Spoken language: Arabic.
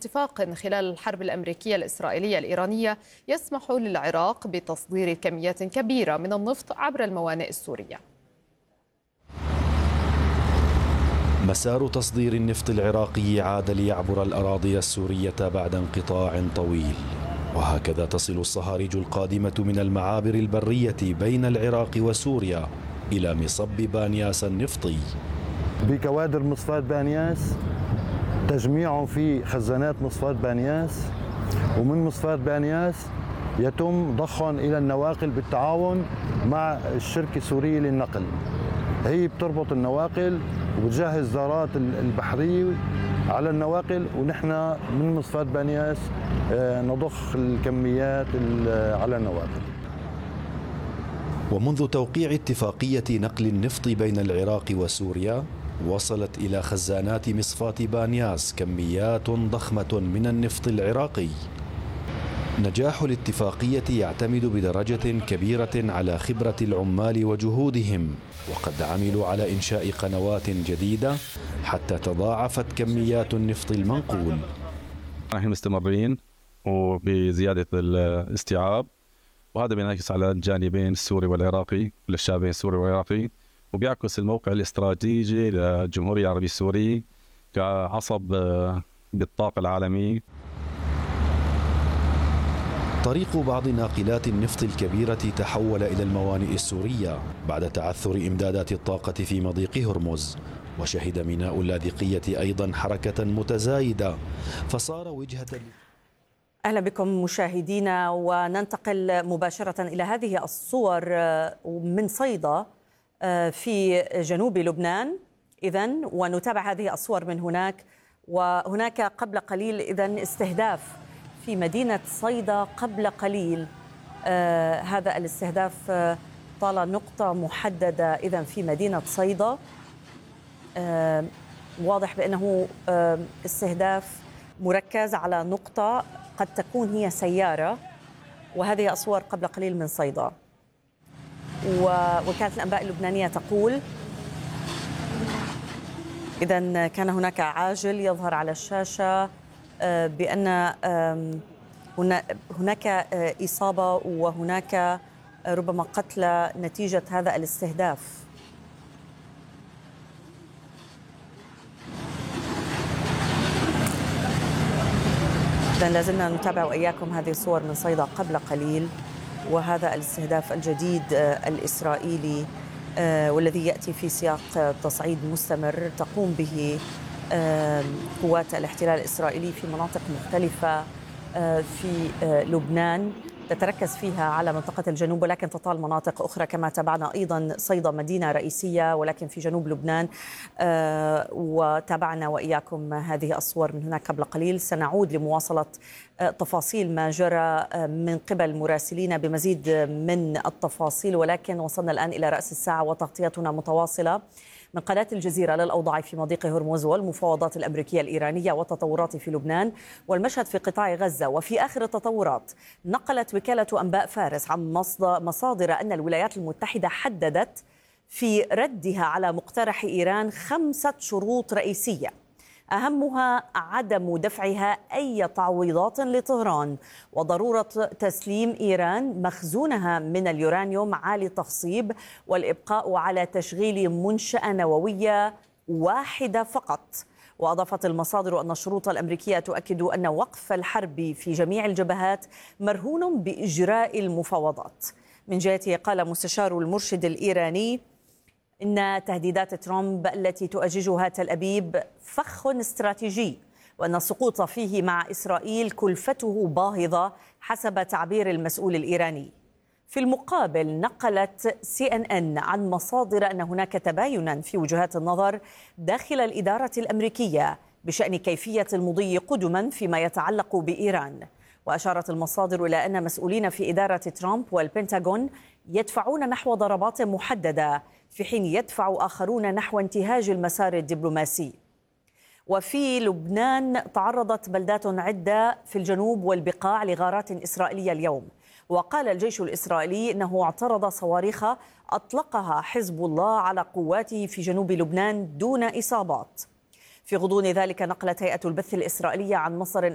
اتفاق خلال الحرب الأمريكية الإسرائيلية الإيرانية يسمح للعراق بتصدير كميات كبيرة من النفط عبر الموانئ السورية. مسار تصدير النفط العراقي عاد ليعبر الأراضي السورية بعد انقطاع طويل، وهكذا تصل الصهاريج القادمة من المعابر البرية بين العراق وسوريا إلى مصب بانياس النفطي. بكوادر مصفاة بانياس، تجميعهم في خزانات مصفاة بانياس، ومن مصفاة بانياس يتم ضخهم إلى النواقل بالتعاون مع الشركة السورية للنقل. هي بتربط النواقل وبتجهز زارات البحرية على النواقل، ونحن من مصفاة بانياس نضخ الكميات على النواقل. ومنذ توقيع اتفاقية نقل النفط بين العراق وسوريا وصلت إلى خزانات مصفاة بانياس كميات ضخمة من النفط العراقي. نجاح الاتفاقية يعتمد بدرجة كبيرة على خبرة العمال وجهودهم، وقد عملوا على إنشاء قنوات جديدة حتى تضاعفت كميات النفط المنقول. نحن مستمرين وبزيادة الاستيعاب، وهذا بينعكس على الجانبين السوري والعراقي، للشعبين السوري والعراقي، وبيعكس الموقع الاستراتيجي للجمهورية العربية السورية كعصب بالطاقة العالمي. طريق بعض ناقلات النفط الكبيرة تحول إلى الموانئ السورية بعد تعثر إمدادات الطاقة في مضيق هرمز، وشهد ميناء اللاذقية أيضا حركة متزايدة فصار وجهة. أهلا بكم مشاهدينا، وننتقل مباشرة إلى هذه الصور من صيدا في جنوب لبنان إذن، ونتابع هذه الصور من هناك. وهناك قبل قليل إذن استهداف في مدينة صيدا قبل قليل. هذا الاستهداف طال نقطة محددة إذن في مدينة صيدا. واضح بأنه استهداف مركز على نقطة قد تكون هي سيارة، وهذه الصور قبل قليل من صيدا. ووكالة الأنباء اللبنانية تقول إذن كان هناك عاجل يظهر على الشاشة بأن هناك إصابة وهناك ربما قتلى نتيجة هذا الاستهداف. إذن لازلنا نتابع وإياكم هذه الصور من صيدا قبل قليل، وهذا الاستهداف الجديد الإسرائيلي والذي يأتي في سياق تصعيد مستمر تقوم به قوات الاحتلال الإسرائيلي في مناطق مختلفة في لبنان، تتركز فيها على منطقة الجنوب ولكن تطال مناطق أخرى. كما تابعنا أيضا صيدا مدينة رئيسية ولكن في جنوب لبنان، وتابعنا وإياكم هذه الصور من هناك قبل قليل. سنعود لمواصلة تفاصيل ما جرى من قبل مراسلين بمزيد من التفاصيل، ولكن وصلنا الآن إلى رأس الساعة وتغطيتنا متواصلة من قناة الجزيرة للأوضاع في مضيق هرمز والمفاوضات الأمريكية الإيرانية والتطورات في لبنان والمشهد في قطاع غزة. وفي آخر التطورات نقلت وكالة أنباء فارس عن مصادر أن الولايات المتحدة حددت في ردها على مقترح إيران 5 شروط رئيسية، أهمها عدم دفعها أي تعويضات لطهران، وضرورة تسليم إيران مخزونها من اليورانيوم عالي التخصيب، والإبقاء على تشغيل منشأة نووية واحدة فقط. وأضافت المصادر أن الشروط الأمريكية تؤكد أن وقف الحرب في جميع الجبهات مرهون بإجراء المفاوضات. من جهته قال مستشار المرشد الإيراني إن تهديدات ترامب التي تؤججها تل أبيب فخ استراتيجي، وأن السقوط فيه مع إسرائيل كلفته باهظة حسب تعبير المسؤول الإيراني. في المقابل نقلت CNN عن مصادر أن هناك تباينا في وجهات النظر داخل الإدارة الأمريكية بشأن كيفية المضي قدما فيما يتعلق بإيران. وأشارت المصادر إلى أن مسؤولين في إدارة ترامب والبنتاغون يدفعون نحو ضربات محددة، في حين يدفع آخرون نحو انتهاج المسار الدبلوماسي. وفي لبنان تعرضت بلدات عدة في الجنوب والبقاع لغارات إسرائيلية اليوم، وقال الجيش الإسرائيلي أنه اعترض صواريخ أطلقها حزب الله على قواته في جنوب لبنان دون إصابات. في غضون ذلك نقلت هيئة البث الإسرائيلية عن مصدر